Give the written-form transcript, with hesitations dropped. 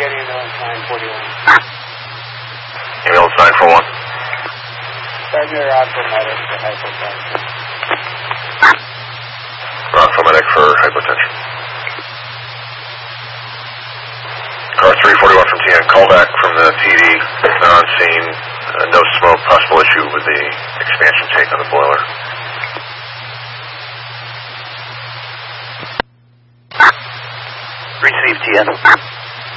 ambulance 941. Ambulance 941. Send your Rockford medic for hypotension. Rockford medic for hypotension. Car 341 from TN, call back from the TD, they're on scene, no smoke, possible issue with the expansion tank on the boiler. Receive TN.